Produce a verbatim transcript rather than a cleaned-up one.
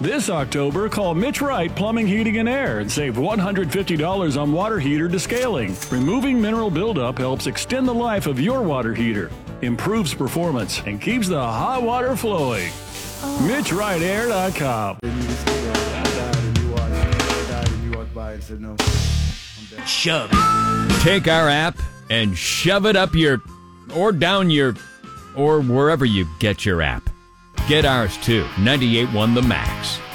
This October, call Mitch Wright Plumbing, Heating, and Air and save one hundred fifty dollars on water heater descaling. Removing mineral buildup helps extend the life of your water heater, improves performance, and keeps the hot water flowing. Mitch Wright Air dot com. Shove it. Take our app and shove it up your, or down your, or wherever you get your app. Get ours too. ninety-eight point one The Max.